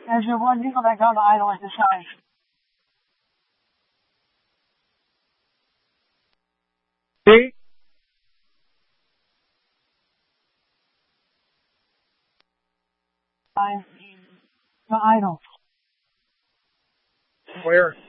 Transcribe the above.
There's your one needle that got the idol at the side. See? Find the idol. Where?